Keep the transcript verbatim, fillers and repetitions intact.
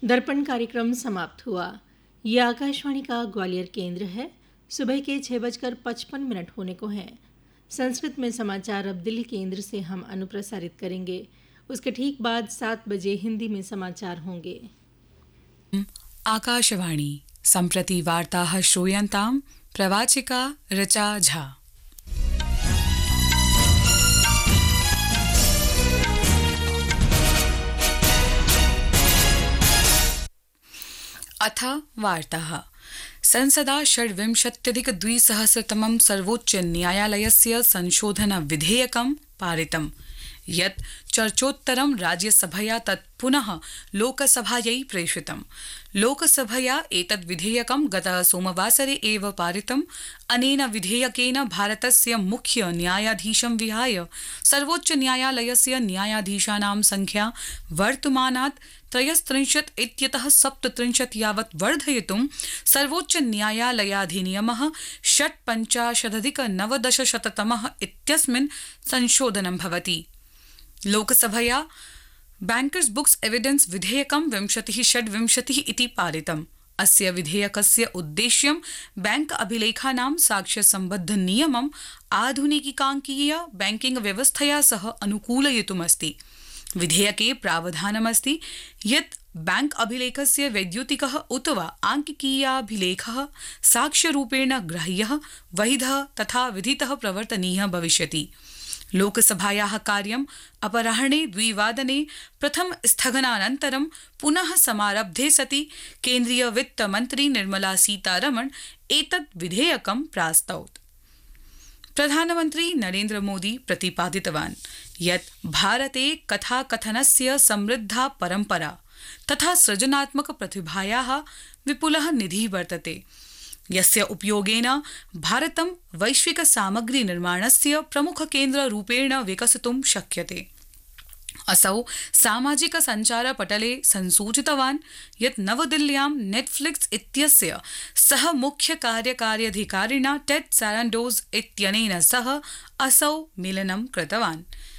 दर्पण कार्यक्रम समाप्त हुआ। ये आकाशवाणी का ग्वालियर केंद्र है। सुबह के छः बजकर पचपन मिनट होने को हैं। संस्कृत में समाचार अब दिल्ली केंद्र से हम अनुप्रसारित करेंगे। उसके ठीक बाद सात बजे हिंदी में समाचार होंगे। आकाशवाणी सम्प्रति वार्ताः श्रूयन्तां प्रवाचिका ऋचा झा। अथ वार्ताः। संसदा षड्विंशत्यधिकद्विसहस्रतमं सर्वोच्च न्यायालयस्य संशोधन विधेयकं पारितम्, यत् चर्चोत्तरं राज्यसभया तत् पुनः लोकसभायै प्रेषितम्। लोकसभया एतद् विधेयकं गत सोमवासरे एव पारितम्। अनेन विधेयकेन भारतस्य मुख्य न्यायाधीशं विहाय सर्वोच्च न्यायालयस्य न्यायाधीशानां संख्या वर्तमानात् त्रयस्त्रिंशत् इत्यतः सप्तत्रिंशत् यावत् वर्धयितुं सर्वोच्च न्यायालयाधिनियमः षट्पञ्चाशदधिक नवदशशततमः इत्यस्मिन् संशोधनं भवति। लोकसभया बैंकर्स बुक्स एविडेंस विधेयकं विंशतिः षड्विंशतिः इति पारितम्। अस्य विधेयकस्य उद्देश्यं बैंक अभिलेखानां साक्ष्यसम्बद्ध नियमम् आधुनिकीकाङ्कीय बैंकिंग व्यवस्थया सह अनुकूलयितुमस्ति। विधेयके प्रावधानमस्ति यत् बैंक अभिलेखस्य वैद्युतिकः उत वा आङ्किकीयाभिलेखः साक्ष्यरूपेण ग्राह्यः, वैधः तथा विधितः प्रवर्तनीयः भविष्यति। लोकसभायाः कार्यम् अपराह्णे द्विवादने प्रथम स्थगनानन्तरं पुनः समारब्धे सति केन्द्रीय वित्तमन्त्री निर्मला सीतारमण एतद् विधेयकं प्रास्तौत्। प्रधानमन्त्री नरेन्द्र मोदी प्रतिपादितवान् यत् भारते कथाकथनस्य समृद्धा परम्परा तथा सृजनात्मक प्रतिभायाः विपुलः निधिः वर्तते, यस्य उपयोगेन भारतं वैश्विक सामग्री निर्माणस्य प्रमुख केन्द्ररूपेण विकसितुं शक्यते। असौ सामाजिक सञ्चार पटले संसूचितवान् यत् नवदिल्ल्यां नेटफ्लिक्स इत्यस्य सह मुख्य कार्यकार्यधिकारिणा टेड सारान्डोज इत्यनेन सह असौ मेलनं कृतवान्।